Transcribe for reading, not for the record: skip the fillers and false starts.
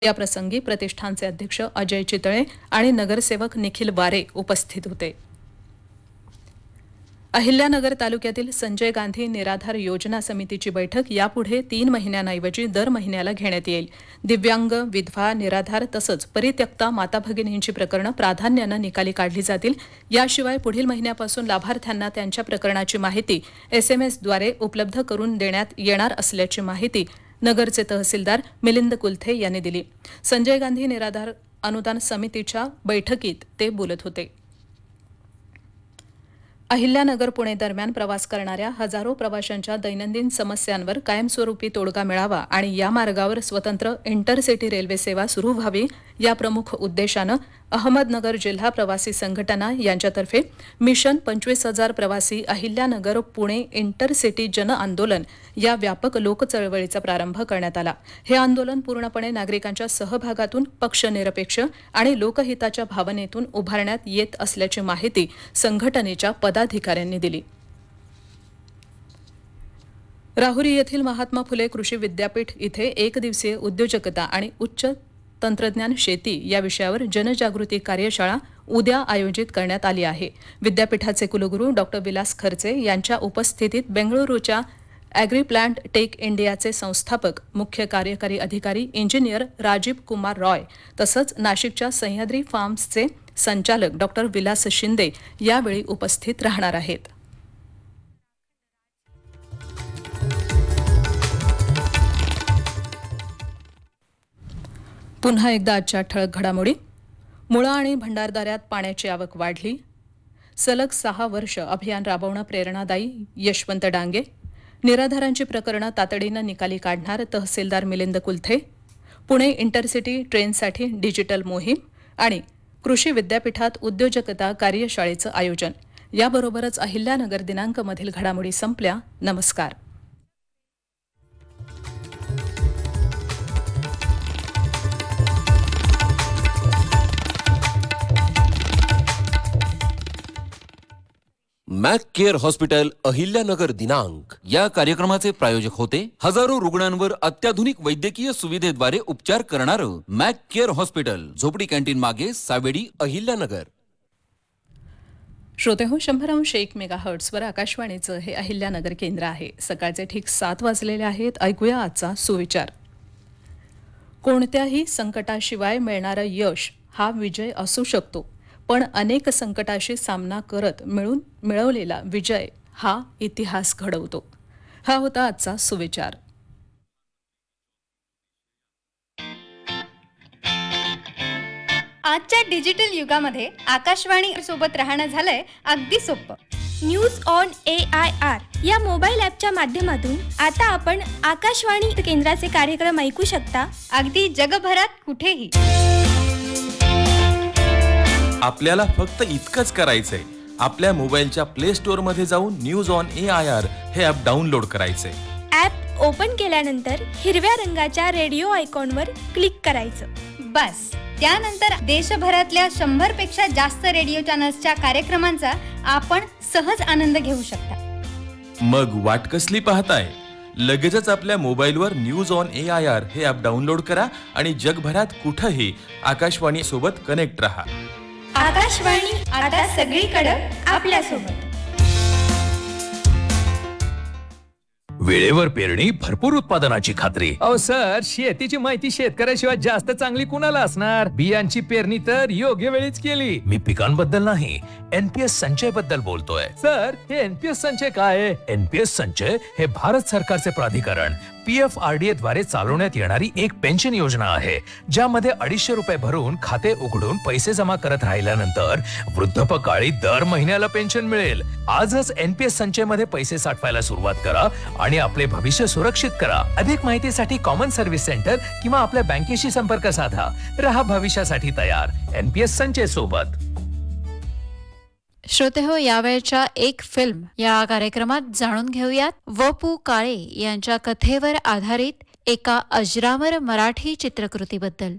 या प्रसंगी प्रतिष्ठानचे अध्यक्ष अजय चितळे आणि नगरसेवक निखिल वारे उपस्थित होते. अहिल्यानगर तालुक्यातील संजय गांधी निराधार योजना समितीची बैठक यापुढे 3 महिन्यांऐवजी दर महिन्याला घेण्यात येईल. दिव्यांग, विधवा, निराधार तसंच परित्यक्ता माता भगिनींची प्रकरणं प्राधान्यानं निकाली काढली जातील. याशिवाय पुढील महिन्यापासून लाभार्थ्यांना त्यांच्या प्रकरणाची माहिती SMS द्वारे उपलब्ध करून देण्यात येणार असल्याची माहिती नगरचे तहसीलदार मिलिंद कुलथे यांनी दिली. संजय गांधी निराधार अनुदान समितीच्या बैठकीत ते बोलत होते. अहिल्यानगर पुणे दरम्यान प्रवास करणाऱ्या हजारो प्रवाशांच्या दैनंदिन समस्यांवर कायमस्वरूपी तोडगा मिळावा आणि या मार्गावर स्वतंत्र इंटरसिटी रेल्वे सेवा सुरू व्हावी या प्रमुख उद्देशानं अहमदनगर जिल्हा प्रवासी संघटना यांच्यातर्फे मिशन 25,000 प्रवासी अहिल्यानगर पुणे इंटरसिटी जन आंदोलन या व्यापक लोकचळवळीचा प्रारंभ करण्यात आला. हे आंदोलन पूर्णपणे नागरिकांच्या सहभागातून पक्षनिरपेक्ष आणि लोकहिताच्या भावनेतून उभारण्यात येत असल्याची माहिती संघटनेच्या पदाधिकाऱ्यांनी दिली. राहुरी येथील महात्मा फुले कृषी विद्यापीठ इथे एकदिवसीय उद्योजकता आणि उच्च तंत्रज्ञान शेती या विषयावर जनजागृती कार्यशाळा उद्या आयोजित करण्यात आली आहे. विद्यापीठाचे कुलगुरू डॉ. विलास खर्चे यांच्या उपस्थितीत बेंगळुरूच्या ॲग्रीप्लांट टेक इंडियाचे संस्थापक, मुख्य कार्यकारी अधिकारी इंजिनियर राजीव कुमार रॉय तसंच नाशिकच्या सह्याद्री फार्म्सचे संचालक डॉ. विलास शिंदे यावेळी उपस्थित राहणार आहेत. पुन्हा एकदा आजच्या ठळक घडामोडी. मुळा आणि भंडारदऱ्यात पाण्याची आवक वाढली. सलग 6 वर्ष अभियान राबवणं प्रेरणादायी, यशवंत डांगे. निराधारांची प्रकरणं तातडीनं निकाली काढणार, तहसीलदार मिलिंद कुलथे. पुणे इंटरसिटी ट्रेनसाठी डिजिटल मोहीम आणि कृषी विद्यापीठात उद्योजकता कार्यशाळेचं आयोजन. याबरोबरच अहिल्यानगर दिनांकमधील घडामोडी संपल्या. नमस्कार. मॅक केअर हॉस्पिटल अहिल्यानगर दिनांक या कार्यक्रमाचे प्रायोजक होते हजारो रुग्णांवर अत्याधुनिक वैद्यकीय सुविधेद्वारे उपचार करणारं मॅक केअर हॉस्पिटल, झोपडी कॅन्टीन मागे, सावेडी, अहिल्यानगर. श्रोतेहो, 100.1 मेगाहर्ट्झवर आकाशवाणीचं हे अहिल्यानगर केंद्र आहे. सकाळचे ठीक 7 वाजलेले आहेत. ऐकूया आजचा सुविचार. कोणत्याही संकटाशिवाय मिळणारं यश हा विजय असू शकतो, पण अनेक संकटाशी सामना करत मिळवलेला विजय हा इतिहास घडवतो. हा होता आजचा सुविचार. आजच्या डिजिटल युगामध्ये आकाशवाणी सोबत राहणं झालंय अगदी सोपं. न्यूज ऑन AIR या मोबाईल ॲपच्या माध्यमातून आता आपण आकाशवाणी केंद्राचे कार्यक्रम ऐकू शकता, अगदी जगभरात कुठेही. आपल्याला फक्त इतकंच करायचंय. आपल्या मोबाईलच्या प्ले स्टोअर मध्ये जाऊन न्यूज ऑन AIR हे ॲप डाउनलोड करायचंय. ॲप ओपन केल्यानंतर हिरव्या रंगाच्या रेडिओ आयकॉनवर क्लिक करायचं. बस, त्यानंतर देशभरातल्या 100 पेक्षा जास्त रेडिओ चॅनल्सच्या कार्यक्रमांचा आपण सहज आनंद घेऊ शकता. मग वाट कसली पाहताय? लगेचच आपल्या मोबाईलवर न्यूज ऑन AIR हे ॲप डाउनलोड करा आणि जगभरात कुठेही आकाशवाणी सोबत कनेक्ट रहा. आकाशवाणी आता सगळीकडे आपल्या सोबत. वेळेवर पेरणी, भरपूर उत्पादनाची खात्री. अहो सर, शेतीची माहिती शेतकऱ्याशिवाय जास्त चांगली कुणाला असणार? बियांची पेरणी तर योग्य वेळीच केली. मी पिकांबद्दल नाही, NPS संचय बद्दल बोलतोय. सर, हे NPS संचय काय आहे? NPS संचय हे भारत सरकारचे प्राधिकरण PFRDA द्वारे चालवण्यात येणारी एक पेन्शन योजना आहे, ज्यामध्ये 250 रुपये भरून खाते उघडून पैसे जमा करत राहिल्यानंतर वृद्धापकाळी दर महिन्याला पेन्शन मिळेल. आजच NPS संचय मध्ये पैसे साठवायला सुरुवात करा आणि आपले भविष्य सुरक्षित करा. अधिक माहितीसाठी कॉमन सर्व्हिस सेंटर किंवा आपल्या बँकेशी संपर्क साधा. रहा भविष्यासाठी तयार NPS संचय सोबत. श्रोतेहो, यावेळच्या एक फिल्म या कार्यक्रमात जाणून घेऊयात व.पु. काळे यांच्या कथेवर आधारित एका अजरामर मराठी चित्रकृतीबद्दल.